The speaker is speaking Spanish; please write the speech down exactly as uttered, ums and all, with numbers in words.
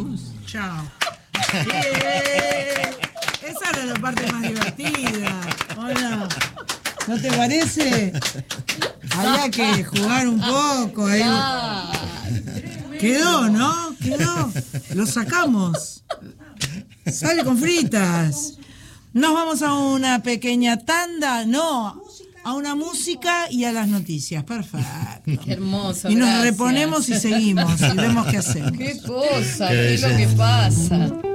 Adiós. Chao. Eh, esa era la parte más divertida. ¿O no? ¿No te parece? Había que jugar un poco. Ahí. Quedó, ¿no? Quedó. Lo sacamos. Sale con fritas. Nos vamos a una pequeña tanda. No, a una música y a las noticias. Perfecto. Qué hermoso. Y nos gracias. reponemos y seguimos. Y vemos qué hacemos. Qué cosa, qué es lo que pasa.